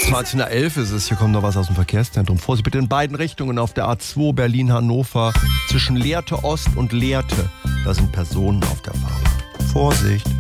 20.11 ist es. Hier kommt noch was aus dem Verkehrszentrum. Vorsicht bitte in beiden Richtungen auf der A2 Berlin-Hannover zwischen Lehrte Ost und Lehrte. Da sind Personen auf der Fahrbahn. Vorsicht!